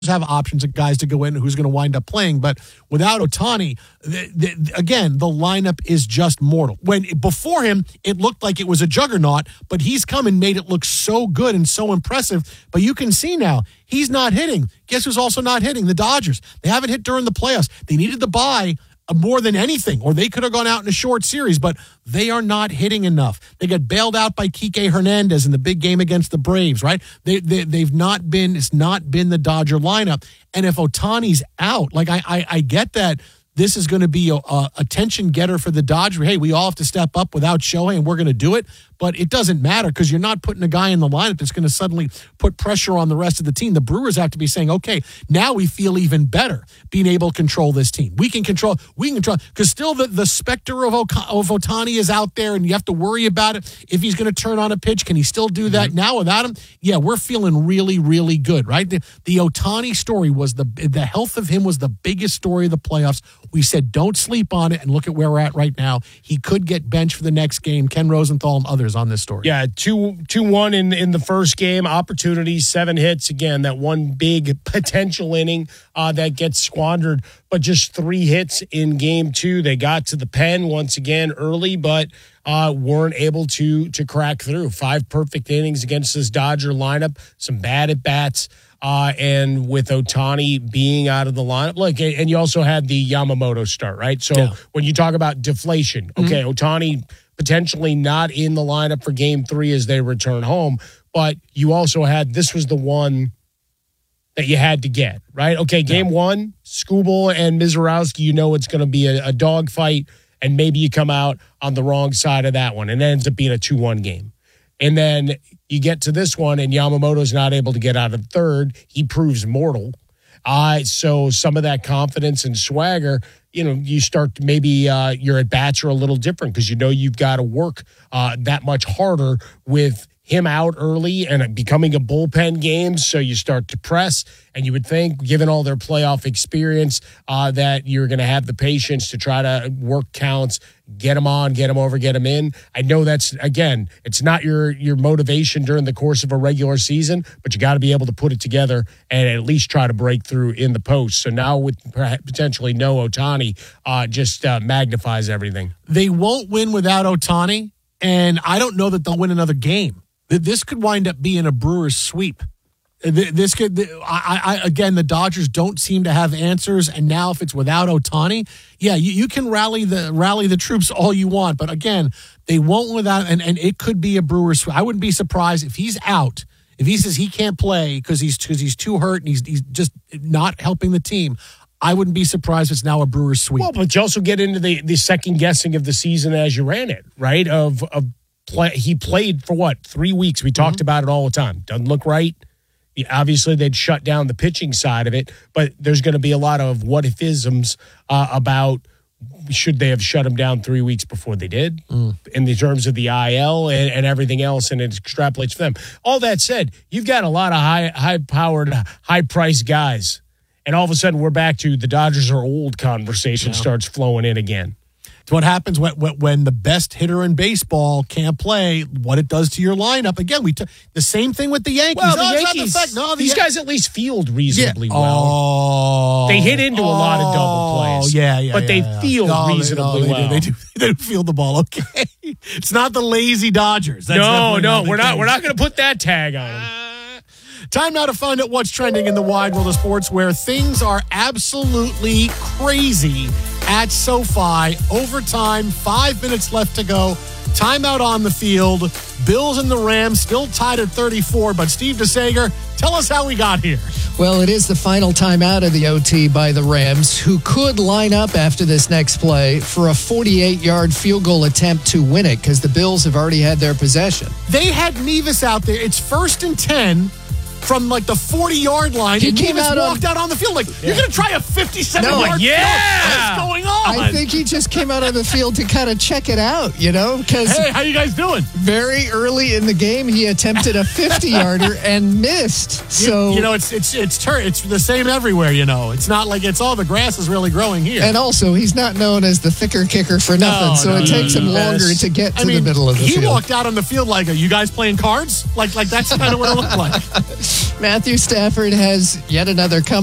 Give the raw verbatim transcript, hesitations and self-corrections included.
have options of guys to go in who's going to wind up playing, but without Ohtani, the, the, again, the lineup is just mortal. When before him, it looked like it was a juggernaut, but he's come and made it look so good and so impressive. But you can see now he's not hitting. Guess who's also not hitting? The Dodgers. They haven't hit during the playoffs. They needed to buy more than anything, or they could have gone out in a short series, but they are not hitting enough. They got bailed out by Kike Hernandez in the big game against the Braves, right? They, they, they've not been, it's not been the Dodger lineup. And if Ohtani's out, like I, I, I get that this is going to be a, a attention getter for the Dodgers. Hey, we all have to step up without Shohei, and we're going to do it. But it doesn't matter because you're not putting a guy in the lineup that's going to suddenly put pressure on the rest of the team. The Brewers have to be saying, okay, now we feel even better being able to control this team. We can control, we can control, because still the, the specter of, Oka, of Ohtani is out there, and you have to worry about it. If he's going to turn on a pitch, can he still do that mm-hmm. now without him? Yeah, we're feeling really, really good, right? The, the Ohtani story was the, the health of him was the biggest story of the playoffs. We said, don't sleep on it, and look at where we're at right now. He could get benched for the next game. Ken Rosenthal and others on this story. Yeah, two two one in in the first game. Opportunities, seven hits. Again, that one big potential inning uh, that gets squandered, but just three hits in game two. They got to the pen once again early, but uh, weren't able to to crack through. Five perfect innings against this Dodger lineup. Some bad at bats. Uh, and with Ohtani being out of the lineup, look, and you also had the Yamamoto start, right? So yeah. when you talk about deflation, okay, mm-hmm. Ohtani potentially not in the lineup for game three as they return home, but you also had, this was the one that you had to get, right? Okay, game yeah. one, Skubal and Mizorowski, you know it's going to be a, a dogfight, and maybe you come out on the wrong side of that one, and it ends up being a two one game. And then you get to this one, and Yamamoto's not able to get out of third. He proves mortal. Uh, so some of that confidence and swagger, you know, you start to maybe uh, your at-bats are a little different because you know you've got to work uh, that much harder with him out early and becoming a bullpen game. So you start to press, and you would think, given all their playoff experience, uh, that you're going to have the patience to try to work counts, get them on, get them over, get them in. I know that's, again, it's not your your motivation during the course of a regular season, but you got to be able to put it together and at least try to break through in the post. So now with potentially no Ohtani, uh, just uh, magnifies everything. They won't win without Ohtani, and I don't know that they'll win another game. This could wind up being a Brewers sweep. This could, I, I, again, the Dodgers don't seem to have answers, and now if it's without Ohtani, yeah, you, you can rally the rally the troops all you want, but again, they won't without, and, and it could be a Brewers sweep. I wouldn't be surprised if he's out, if he says he can't play because he's because he's too hurt and he's he's just not helping the team. I wouldn't be surprised if it's now a Brewers sweep. Well, but you also get into the the second guessing of the season as you ran it, right? Of of play, he played for what, three weeks? We talked mm-hmm. about it all the time. Doesn't look right. Obviously, they'd shut down the pitching side of it, but there's going to be a lot of what-if-isms uh, about should they have shut him down three weeks before they did mm. in the terms of the I L and, and everything else, and it extrapolates for them. All that said, you've got a lot of high, high-powered, high-priced guys, and all of a sudden we're back to the Dodgers are old conversation yeah. starts flowing in again. It's what happens when, when the best hitter in baseball can't play, what it does to your lineup. Again, we t- the same thing with the Yankees. Well, the oh, Yankees, the no, the these Yan- guys at least field reasonably yeah. well. Oh, they hit into oh, a lot of double plays. Yeah, yeah, But yeah, they yeah. field no, reasonably they, no, well. They do, they do field the ball okay. It's not the lazy Dodgers. That's no, no, not we're case. not. We're not going to put that tag on them. Uh, time now to find out what's trending in the wide world of sports, where things are absolutely crazy at SoFi. Overtime, five minutes left to go. Timeout on the field. Bills and the Rams still tied at thirty-four, but Steve DeSager, tell us how we got here. Well, it is the final timeout of the O T by the Rams, who could line up after this next play for a forty-eight-yard field goal attempt to win it because the Bills have already had their possession. They had Nevis out there. It's first and ten. From like the forty-yard line, he and came Nevis out walked on, out on the field like, yeah. you're going to try a fifty-seven-yard no, yeah. field? What's going on? I think he just came out on the field to kind of check it out, you know? Because hey, how you guys doing? Very early in the game, he attempted a fifty-yarder and missed. So you, you know, it's it's it's tur- it's the same everywhere. You know, it's not like it's all the grass is really growing here. And also, he's not known as the thicker kicker for nothing, no, so no, it takes him yes. longer to get to I mean, the middle of the he field. He walked out on the field like, "Are you guys playing cards?" Like like that's kind of what it looked like. Matthew Stafford has yet another comeback.